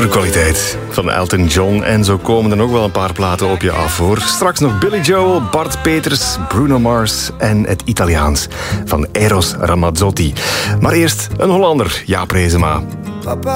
Pure kwaliteit van Elton John. En zo komen er nog wel een paar platen op je af, hoor. Straks nog Billy Joel, Bart Peters, Bruno Mars en het Italiaans van Eros Ramazzotti. Maar eerst een Hollander, Jaap Reesema. Papa.